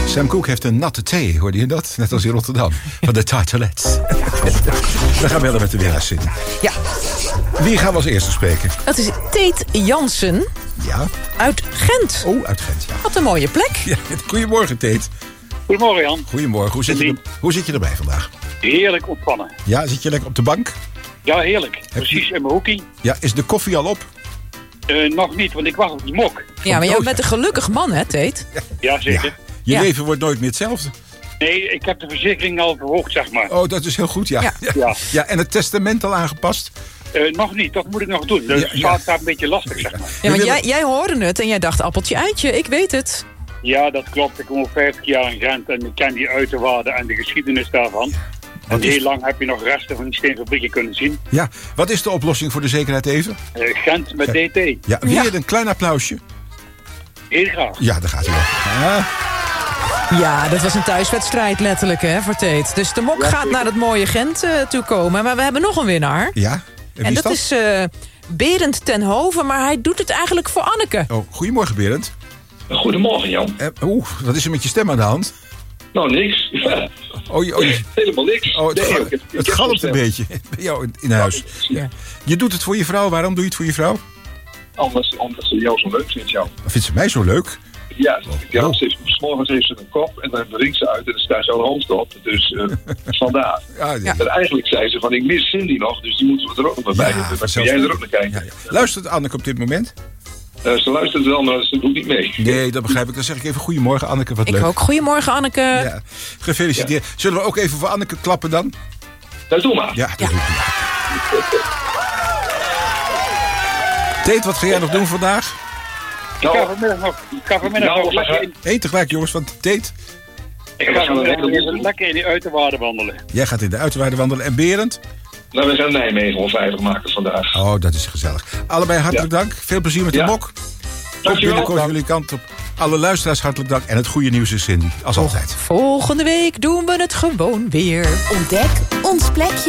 Sam Cooke heeft een natte thee, hoorde je dat? Net als in Rotterdam, van de Tartelets. We gaan bellen met de weeraarzin. Ja. Wie gaan we als eerste spreken? Dat is Teet Jansen. Ja. Uit Gent. Oh, uit Gent, ja. Wat een mooie plek. Ja, goedemorgen, Teet. Goedemorgen, Jan. Goedemorgen. Hoe zit je erbij vandaag? Heerlijk ontspannen. Ja, zit je lekker op de bank? Ja, heerlijk. Precies in mijn hoekie. Ja, is de koffie al op? Nog niet, want ik wacht op die mok. Ja, maar jij bent een gelukkig man, hè, Teet? Ja, zeker. Ja. Je leven wordt nooit meer hetzelfde. Nee, ik heb de verzekering al verhoogd, zeg maar. Oh, dat is heel goed, ja. Ja, en het testament al aangepast? Nog niet, dat moet ik nog doen. Dus het gaat een beetje lastig, zeg maar. Ja, want jij hoorde het en jij dacht appeltje eitje, ik weet het. Ja, dat klopt. Ik kom al 50 jaar in Gent en ik ken die uiterwaarden en de geschiedenis daarvan. En heel lang heb je nog resten van die steenfabrieken kunnen zien. Ja, wat is de oplossing voor de zekerheid even? Gent met DT. Ja, weer een klein applausje. Heel graag. Ja, daar gaat hij wel. Ja, dat was een thuiswedstrijd letterlijk, hè, voor Teet. Dus de mok gaat naar het mooie Gent toe komen. Maar we hebben nog een winnaar. Ja, en dat is Berend ten Hove, maar hij doet het eigenlijk voor Anneke. Oh, goedemorgen, Berend. Goedemorgen, Jan. Wat is er met je stem aan de hand? Nou, niks. Helemaal niks. Oh, het galmt een beetje bij jou in huis. Ja. Je doet het voor je vrouw. Waarom doe je het voor je vrouw? Omdat ze jou zo leuk vindt, Jan. Vindt ze mij zo leuk? Ja, s'morgens heeft ze een kop en dan drinkt ze uit en dan staat ze al hoofd op. Dus vandaar. Ja. En eigenlijk zei ze van, ik mis Cindy nog, dus die moeten we er ook nog bij hebben. Dan kun jij er ook naar kijken. Ja. Luistert Anneke op dit moment? Ze luistert wel, maar ze doet niet mee. Nee, dat begrijp ik. Dan zeg ik even goedemorgen, Anneke. Wat leuk. Ik ook. Goedemorgen, Anneke. Ja. Gefeliciteerd. Ja. Zullen we ook even voor Anneke klappen dan? Dat doe maar. Ja, dat doe ik. Teet, wat ga jij nog doen vandaag? Ik ga vanmiddag nog lekker in. Eén tegelijk, jongens, van Teet. Ik ga vanmiddag lekker in die uiterwaarden wandelen. Jij gaat in de uiterwaarden wandelen. En Berend? Nou, we gaan Nijmegen onveilig maken vandaag. Oh, dat is gezellig. Allebei hartelijk dank. Veel plezier met de mok. Kom binnenkort jullie kant op. Alle luisteraars hartelijk dank. En het goede nieuws is Cindy, als altijd. Volgende week doen we het gewoon weer. Ontdek ons plekje.